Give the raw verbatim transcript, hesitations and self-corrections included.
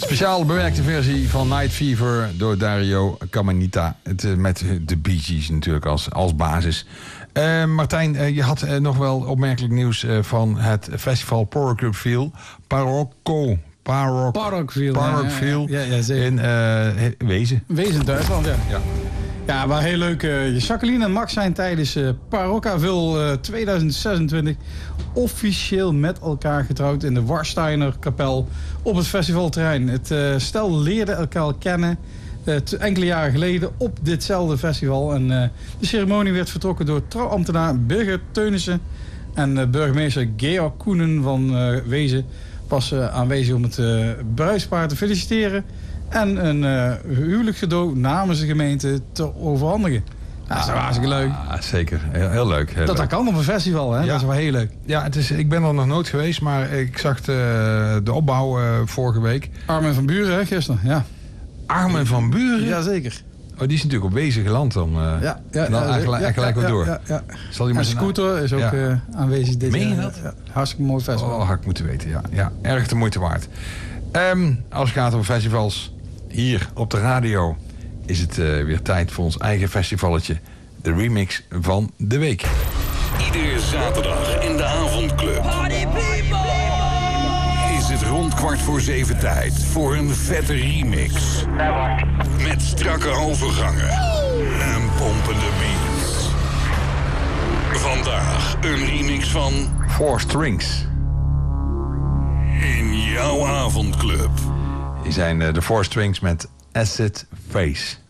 Speciaal bewerkte versie van Night Fever door Dario Camanita. Het, uh, met de Bee Gees natuurlijk als, als basis. Uh, Martijn, uh, je had uh, nog wel opmerkelijk nieuws uh, van het festival Parochville. Parocco. Parok, Parochville. Parochville ja, ja, ja, in uh, Wezen. Wezen, Duitsland, ja. Ja. Ja, waar heel leuk. Uh, Jacqueline en Max zijn tijdens uh, Parochville uh, tweeduizend zesentwintig officieel met elkaar getrouwd in de Warsteiner kapel op het festivalterrein. Het uh, stel leerde elkaar kennen uh, enkele jaren geleden op ditzelfde festival. En uh, de ceremonie werd vertrokken door trouwambtenaar Birgit Teunissen en uh, burgemeester Georg Koenen van uh, Wezen was uh, aanwezig om het uh, bruidspaar te feliciteren en een uh, huwelijkscadeau namens de gemeente te overhandigen. Ja, dat is ah, hartstikke leuk. Zeker, heel, heel leuk. Heel dat leuk. dat kan op een festival, hè? Ja. Dat is wel heel leuk. Ja, het is, ik ben er nog nooit geweest, maar ik zag de, de opbouw uh, vorige week. Armin van Buren, hè, gisteren, ja. Armin van Buren? Jazeker. Oh, die is natuurlijk op Wezen geland dan. Uh, ja, ja, en dan ja, gelijk, ja, gelijk ja, weer door. Ja, ja, ja. Zal die en met Scooter is ook ja. uh, aanwezig dit jaar. Meen je dat? dat? Ja, hartstikke mooi festival. Oh, had ik moeten weten, ja. ja. Erg de moeite waard. Um, als het gaat om festivals, hier op de radio is het uh, weer tijd voor ons eigen festivalletje. De remix van de week. Iedere zaterdag in de avondclub is het rond kwart voor zeven tijd voor een vette remix. Met strakke overgangen en pompende beats. Vandaag een remix van Four Strings. In jouw avondclub. Die zijn uh, de Four Strings met Acid Face.